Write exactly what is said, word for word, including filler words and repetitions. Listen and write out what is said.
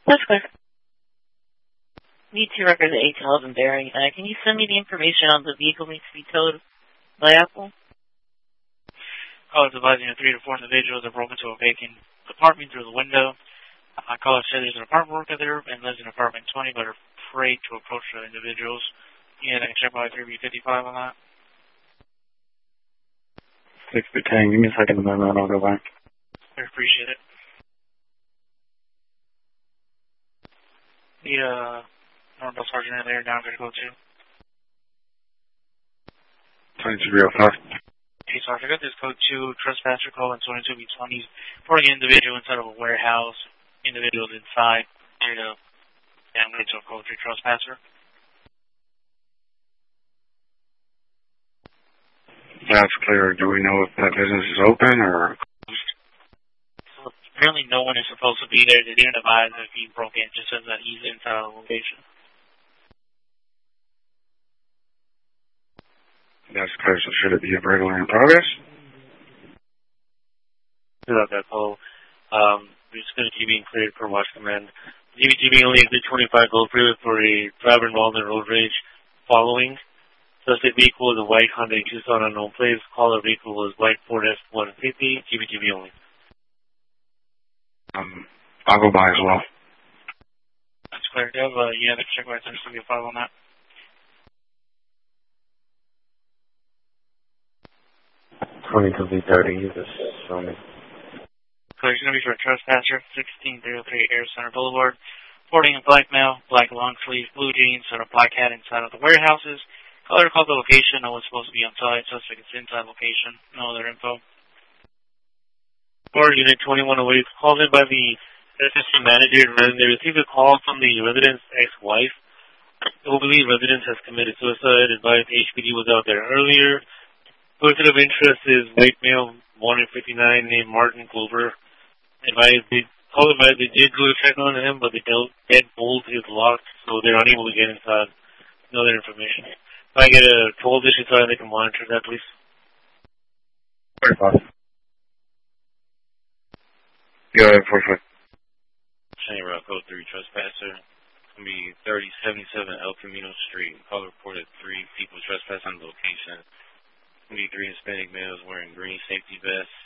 That's clear. Need two records of eight tails and bearing. Uh, can you send me the information on the vehicle needs to be towed by Apple? Caller advising that three to four individuals have broken into a vacant apartment through the window. Uh, caller said there's an apartment worker there and lives in apartment twenty, but are afraid to approach the individuals. Yeah, I can check by three B fifty-five on that. six to ten. Give me a second and then I'll go back. I appreciate it. The, uh, Normal Sergeant in there, down to go to. twenty-two oh five. Hey, Sergeant, I got this code two, trespasser call in twenty-two B twenty. Reporting an individual inside of a warehouse. Individuals inside. Here to family to a code three trespasser. That's clear. Do we know if that business is open or closed? So apparently no one is supposed to be there. They didn't advise if he broke in. It just says that he's inside the location. That's clear. So should it be a regular in progress? Without that call, um, we're just going to keep being cleared per watch command. G B G B only exit twenty-five gold period for a driver involved in road rage following. Suspect vehicle is a white Hyundai Tucson unknown place. Caller vehicle is white Ford F one fifty. G B G B only. Um, I'll go by as well. That's clear. Do you have a yeah, let's check my attention to file on that. twenty-two B thirty. Just show me. So it's going to be for a trespasser, sixteen oh three Air Center Boulevard. Reporting a black male, black long sleeve, blue jeans, and a black hat inside of the warehouses. Caller called the location. No one's supposed to be on site. Suspect is inside location. No other info. Or Unit twenty-one oh eight called in by the S S C manager, and they received a call from the resident's ex-wife. who believe resident has committed suicide. Advised H P D was out there earlier. Person of interest is white male, born in fifty-nine, named Martin Glover. Advised they called advised they did do a check on him, but the dead bolt is locked, so they're unable to get inside. No other information. If I get a twelve digit sign, they can monitor that, please. forty-five. Go ahead, forty-five. Shane Rock, code three, trespasser. It's going to be thirty seventy-seven El Camino Street. Call reported three people trespass on the location. It's going to be three Hispanic males wearing green safety vests.